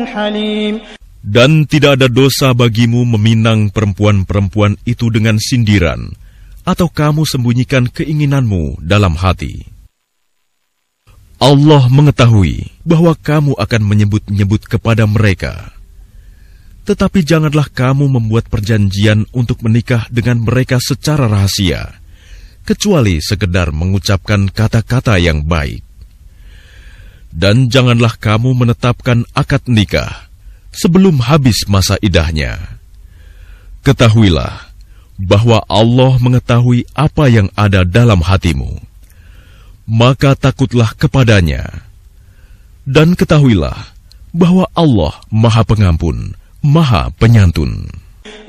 حليم. Dan tidak ada dosa bagimu meminang perempuan-perempuan itu dengan sindiran, atau kamu sembunyikan keinginanmu dalam hati. Allah mengetahui bahwa kamu akan menyebut-nyebut kepada mereka. Tetapi janganlah kamu membuat perjanjian untuk menikah dengan mereka secara rahasia, kecuali sekedar mengucapkan kata-kata yang baik. Dan janganlah kamu menetapkan akad nikah sebelum habis masa idahnya. Ketahuilah bahwa Allah mengetahui apa yang ada dalam hatimu. Maka takutlah kepadanya. Dan ketahuilah bahwa Allah Maha Pengampun, Maha Penyantun.